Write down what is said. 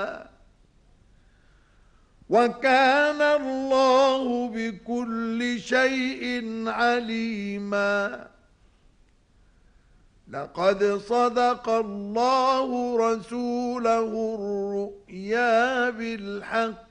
وكان الله بكل شيء عليما. لقد صدق الله رسوله الرؤيا بالحق